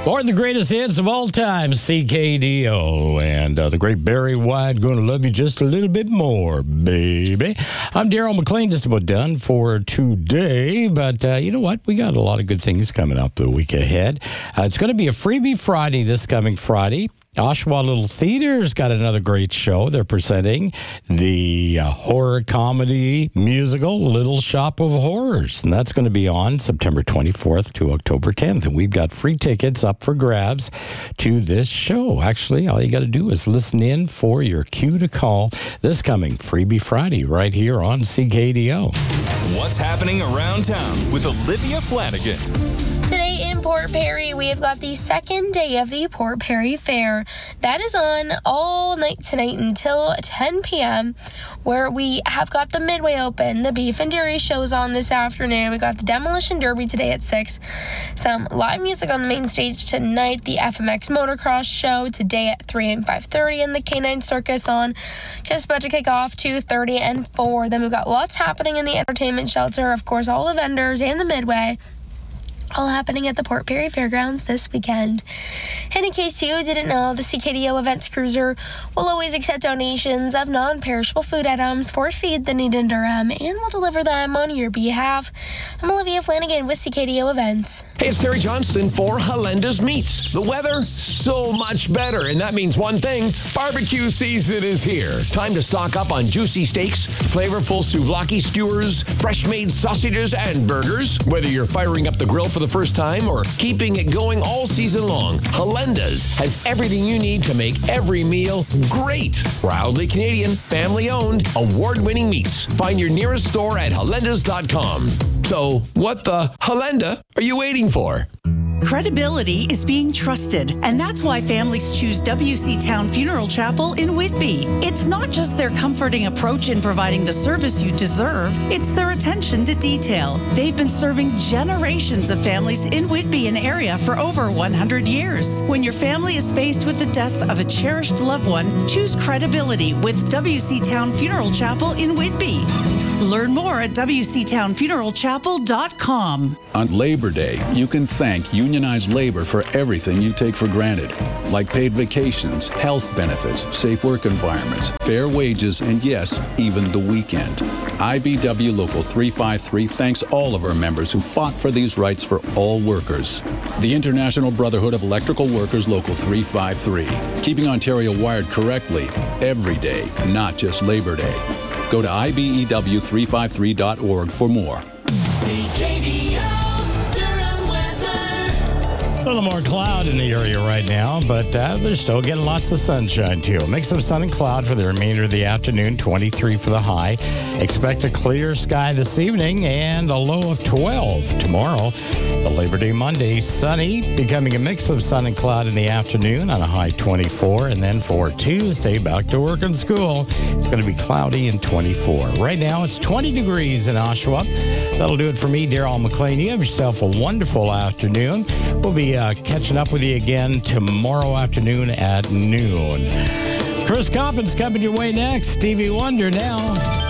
For the greatest hits of all time, CKDO. And the great Barry White, Gonna Love You Just a Little Bit More, baby. I'm Daryl McLean, just about done for today. But you know what? We got a lot of good things coming up the week ahead. It's going to be a Freebie Friday this coming Friday. Oshawa Little Theater's got another great show. They're presenting the horror comedy musical Little Shop of Horrors. And that's going to be on September 24th to October 10th. And we've got free tickets up for grabs to this show. Actually, all you got to do is listen in for your cue to call this coming Freebie Friday right here on CKDO. What's happening around town with Olivia Flanagan? Today in Port Perry, we have got the second day of the Port Perry Fair. That is on all night tonight until 10 p.m., where we have got the Midway Open, the Beef and Dairy shows on this afternoon. We got the Demolition Derby today at 6, some live music on the main stage tonight, the FMX Motocross show today at 3 and 5:30, and the Canine Circus on just about to kick off 2:30 and 4. Then we've got lots happening in the entertainment shelter, of course, all the vendors and the Midway, all happening at the Port Perry Fairgrounds this weekend. And in case you didn't know, the CKDO Events Cruiser will always accept donations of non-perishable food items for Feed the Need in Durham and will deliver them on your behalf. I'm Olivia Flanagan with CKDO Events. Hey, it's Terry Johnston for Halenda's Meats. The weather, so much better, and that means one thing: barbecue season is here. Time to stock up on juicy steaks, flavorful souvlaki skewers, fresh-made sausages, and burgers. Whether you're firing up the grill for the first time or keeping it going all season long, Halenda's has everything you need to make every meal great. Proudly Canadian, family-owned, award-winning meats. Find your nearest store at halendas.com. So, what the Halenda are you waiting for? Credibility is being trusted, and that's why families choose WC Town Funeral Chapel in Whitby. It's not just their comforting approach in providing the service you deserve, it's their attention to detail. They've been serving generations of families in Whitby and area for over 100 years. When your family is faced with the death of a cherished loved one, choose credibility with WC Town Funeral Chapel in Whitby. Learn more at WCTownFuneralChapel.com. On Labor Day, you can thank unionized labor for everything you take for granted, like paid vacations, health benefits, safe work environments, fair wages, and yes, even the weekend. IBW Local 353 thanks all of our members who fought for these rights for all workers. The International Brotherhood of Electrical Workers Local 353, keeping Ontario wired correctly every day, not just Labor Day. Go to IBEW353.org for more. A little more cloud in the area right now, but they're still getting lots of sunshine, too. Mix of sun and cloud for the remainder of the afternoon, 23 for the high. Expect a clear sky this evening and a low of 12 tomorrow. The Labor Day Monday, sunny, becoming a mix of sun and cloud in the afternoon on a high 24. And then for Tuesday, back to work and school, it's going to be cloudy and 24. Right now, it's 20 degrees in Oshawa. That'll do it for me, Daryl McLean. You have yourself a wonderful afternoon. We'll be catching up with you again tomorrow afternoon at noon. Chris Coppin's coming your way next. Stevie Wonder now.